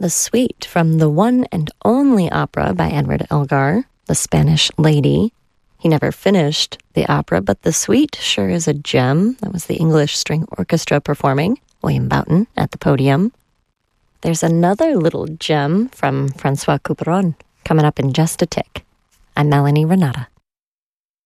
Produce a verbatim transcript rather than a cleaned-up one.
the suite from the one and only opera by Edward Elgar, The Spanish Lady. He never finished the opera, but the suite sure is a gem. That was the English String Orchestra performing, William Boughton at the podium. There's another little gem from Francois Couperin coming up in just a tick. I'm Melanie Renata.